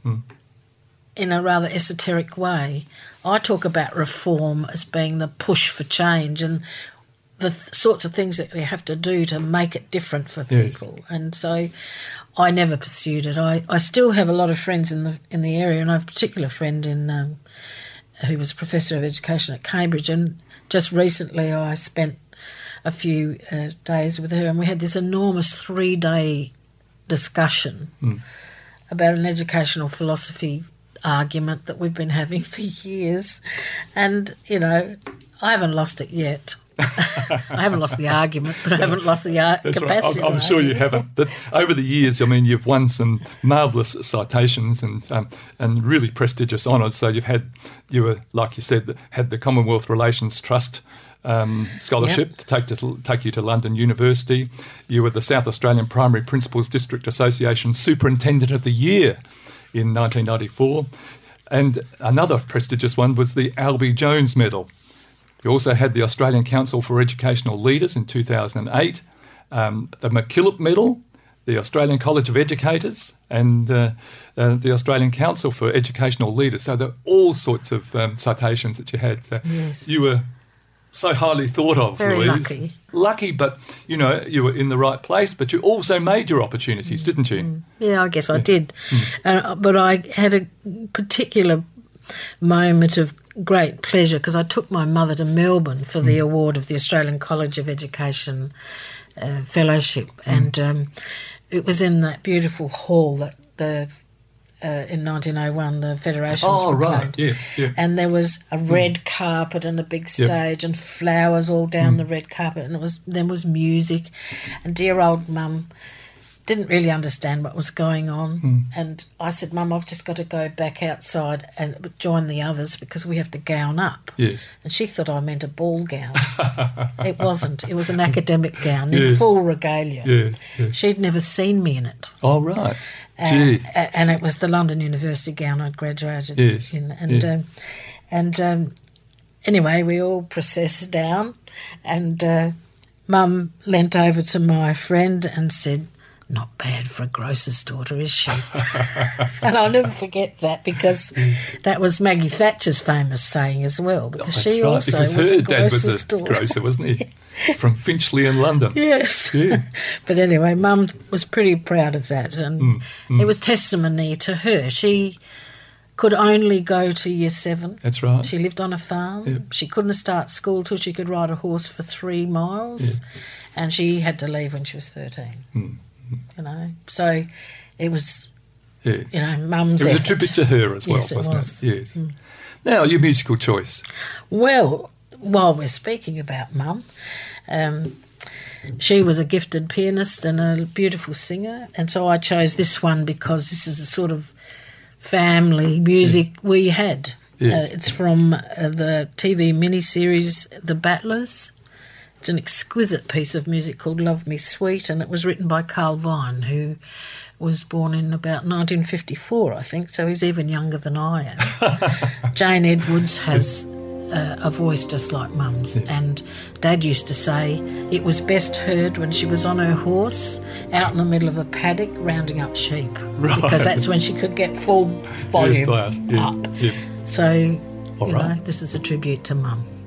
in a rather esoteric way, I talk about reform as being the push for change and the sorts of things that you have to do to make it different for people. Yes. And so I never pursued it. I still have a lot of friends in the area, and I have a particular friend who was Professor of Education at Cambridge, and just recently I spent a few days with her, and we had this enormous 3-day discussion about an educational philosophy argument that we've been having for years. And, you know, I haven't lost it yet. I haven't lost the argument, but I haven't lost the capacity. Right. I'm sure you haven't. But over the years, I mean, you've won some marvellous citations and really prestigious honours. So you were, like you said, had the Commonwealth Relations Trust scholarship to take you to London University. You were the South Australian Primary Principals District Association Superintendent of the Year in 1994. And another prestigious one was the Albie Jones Medal. You also had the Australian Council for Educational Leaders in 2008, the MacKillop Medal, the Australian College of Educators, and the Australian Council for Educational Leaders. So there are all sorts of citations that you had. So yes. You were so highly thought of, Very Louise. Lucky, but, you know, you were in the right place, but you also made your opportunities, didn't you? Yeah, I guess I did. But I had a particular moment of great pleasure because I took my mother to Melbourne for the award of the Australian College of Education Fellowship, and it was in that beautiful hall that in 1901 the Federations proclaimed. Yeah. And there was a red carpet and a big stage and flowers all down the red carpet, and there was music, and dear old Mum didn't really understand what was going on. And I said, Mum, I've just got to go back outside and join the others because we have to gown up. Yes. And she thought I meant a ball gown. It wasn't. It was an academic gown in full regalia. Yeah. She'd never seen me in it. Oh, right. And it was the London University gown I'd graduated in. And anyway, we all processed down, and Mum leant over to my friend and said, "Not bad for a grocer's daughter, is she?" And I'll never forget that because that was Maggie Thatcher's famous saying as well, because she also was a grocer's daughter. Her dad was a grocer, wasn't he? From Finchley in London. Yes. Yeah. But anyway, Mum was pretty proud of that, and it was testimony to her. She could only go to Year 7. That's right. She lived on a farm. Yep. She couldn't start school till she could ride a horse for 3 miles, and she had to leave when she was 13. You know, so it was, you know, Mum's effort. It was a tribute to her as well, wasn't it? Yes. Now, your musical choice. Well, while we're speaking about Mum, she was a gifted pianist and a beautiful singer, and so I chose this one because this is a sort of family music we had. Yes. It's from the TV miniseries The Battlers. It's an exquisite piece of music called Love Me Sweet, and it was written by Carl Vine, who was born in about 1954, I think, so he's even younger than I am. Jane Edwards has a voice just like Mum's, and Dad used to say it was best heard when she was on her horse out in the middle of a paddock rounding up sheep, because that's when she could get full volume up. Yeah. So, you know, this is a tribute to Mum.